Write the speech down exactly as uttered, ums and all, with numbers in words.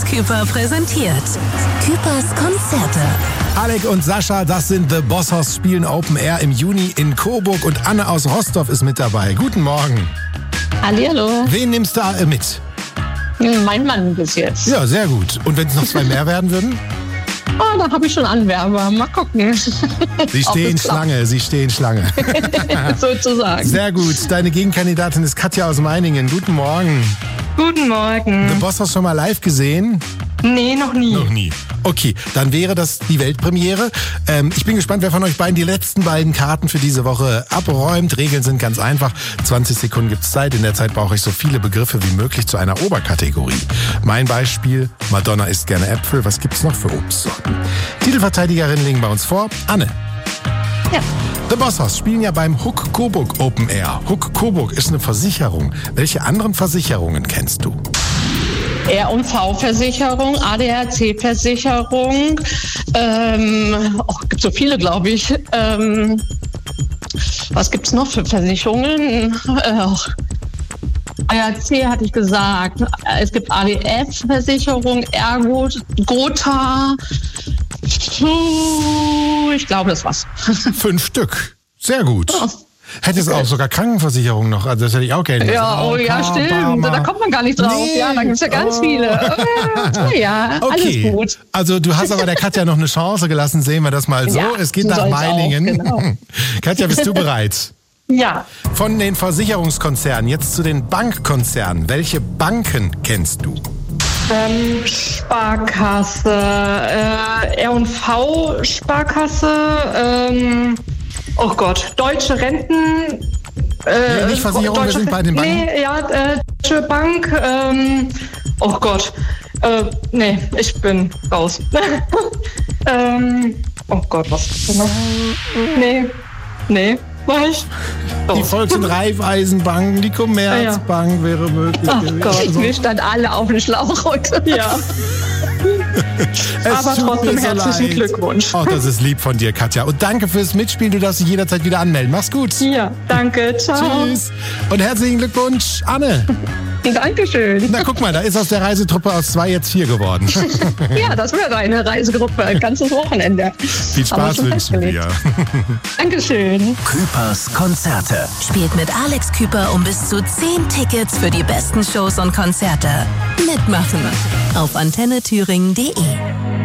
Küper präsentiert Küpers Konzerte. Alec und Sascha, das sind The Bossos, spielen Open Air im Juni in Coburg und Anne aus Rostov ist mit dabei. Guten Morgen. Hallihallo. Wen nimmst du mit? Mein Mann bis jetzt. Ja, sehr gut. Und wenn es noch zwei mehr werden würden? Oh, da habe ich schon Anwerber. Mal gucken. Sie stehen Schlange, Sie stehen Schlange. Sozusagen. Sehr gut. Deine Gegenkandidatin ist Katja aus Meiningen. Guten Morgen. Guten Morgen. The Bossos schon mal live gesehen? Nee, noch nie. Noch nie. Okay, dann wäre das die Weltpremiere. Ähm, ich bin gespannt, wer von euch beiden die letzten beiden Karten für diese Woche abräumt. Regeln sind ganz einfach. zwanzig Sekunden gibt's Zeit. In der Zeit brauche ich so viele Begriffe wie möglich zu einer Oberkategorie. Mein Beispiel, Madonna isst gerne Äpfel. Was gibt's noch für Obstsorten? Titelverteidigerinnen legen bei uns vor. Anne. Ja. The Bossos spielen ja beim Huck Coburg Open Air. Huck Coburg ist eine Versicherung. Welche anderen Versicherungen kennst du? R und V-Versicherung, A D A C-Versicherung, ähm, oh, gibt so viele, glaube ich. Ähm, was gibt's noch für Versicherungen? Äh, A D A C hatte ich gesagt. Es gibt A D F-Versicherung, Ergo, Gotha. Ich glaube, das war's. Fünf Stück. Sehr gut. Oh. Hättest auch sogar Krankenversicherung noch, also das hätte ich auch gerne. Ja, oh ja, stimmt. Da kommt man gar nicht drauf. Nee. Ja, da gibt es ja ganz oh. viele. Ja, okay. Alles gut. Also du hast aber der Katja noch eine Chance gelassen, sehen wir das mal so. Ja, es geht nach Meiningen. Auch, genau. Katja, bist du bereit? Ja. Von den Versicherungskonzernen jetzt zu den Bankkonzernen. Welche Banken kennst du? Ähm, Sparkasse, äh, R und V Sparkasse, ähm, oh Gott, Deutsche Renten. Äh, nee, nicht Versicherung, Deutsche, wir sind bei den Banken. Nee, ja, äh, Deutsche Bank, ähm, oh Gott, äh, nee, ich bin raus. ähm, oh Gott, was ist denn noch? Nee, nee. Ich? Die Volks- und Raiffeisenbanken, die Commerzbank ja, ja. wäre möglich. Ach Gott, also. Wir standen alle auf den Schlauch heute. Ja. Aber trotzdem so herzlichen leid. Glückwunsch. Ach, das ist lieb von dir, Katja. Und danke fürs Mitspielen. Du darfst dich jederzeit wieder anmelden. Mach's gut. Ja, danke. Ciao. Tschüss. Und herzlichen Glückwunsch, Anne. Dankeschön. Na, guck mal, da ist aus der Reisetruppe aus zwei jetzt vier geworden. Ja, das wäre eine Reisegruppe, ein ganzes Wochenende. Viel Spaß wünschen wir. Dankeschön. Küpers Konzerte. Spielt mit Alex Küper um bis zu zehn Tickets für die besten Shows und Konzerte. Mitmachen auf antenne thüringen punkt de.